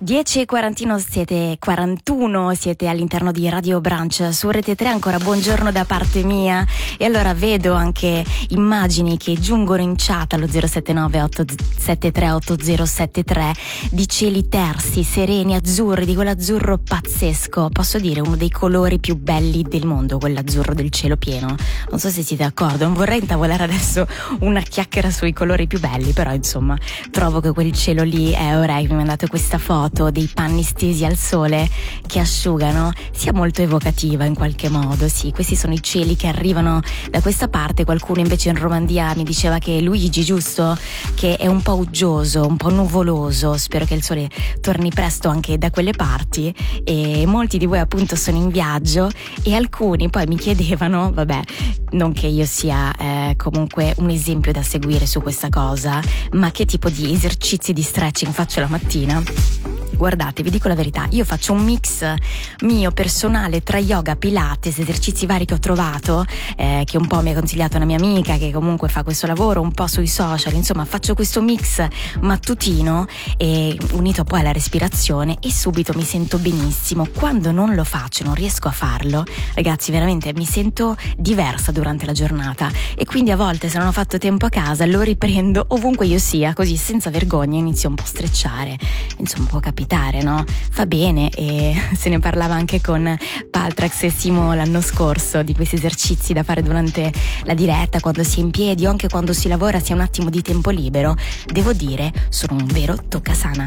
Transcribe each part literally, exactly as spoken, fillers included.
dieci e quarantuno siete, quarantuno siete all'interno di Radio Branch su Rete tre, ancora buongiorno da parte mia. E allora vedo anche immagini che giungono in chat allo zero sette nove otto sette tre otto zero sette tre di cieli tersi, sereni, azzurri, di quell'azzurro pazzesco, posso dire uno dei colori più belli del mondo, quell'azzurro del cielo pieno. Non so se siete d'accordo, non vorrei intavolare adesso una chiacchiera sui colori più belli, però insomma trovo che quel cielo lì è, ora che mi mandate questa foto dei panni stesi al sole che asciugano, sia molto evocativa in qualche modo. Sì, questi sono i cieli che arrivano da questa parte. Qualcuno invece in Romandia mi diceva che Luigi, giusto, che è un po' uggioso, un po' nuvoloso, spero che il sole torni presto anche da quelle parti. E molti di voi appunto sono in viaggio e alcuni poi mi chiedevano, vabbè, non che io sia eh, comunque un esempio da seguire su questa cosa, ma che tipo di esercizi di stretching faccio la mattina. Guardate, vi dico la verità, io faccio un mix mio personale tra yoga, pilates, esercizi vari che ho trovato, eh, che un po' mi ha consigliato una mia amica che comunque fa questo lavoro, un po' sui social, insomma faccio questo mix mattutino e unito poi alla respirazione e subito mi sento benissimo. Quando non lo faccio, non riesco a farlo, ragazzi, veramente mi sento diversa durante la giornata e quindi a volte, se non ho fatto tempo a casa, lo riprendo ovunque io sia, così senza vergogna inizio un po' a strecciare, insomma può capitare, no? Fa bene. E se ne parlava anche con Paltrax e Simo l'anno scorso di questi esercizi da fare durante la diretta, quando si è in piedi o anche quando si lavora, si ha un attimo di tempo libero. Devo dire, sono un vero toccasana.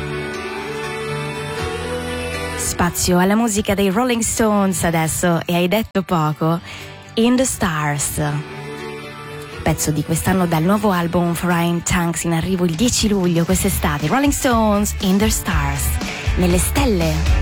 Spazio alla musica dei Rolling Stones adesso, e hai detto poco, In the Stars, pezzo di quest'anno dal nuovo album Frying Tanks, in arrivo il dieci luglio quest'estate. Rolling Stones, In the Stars, nelle stelle.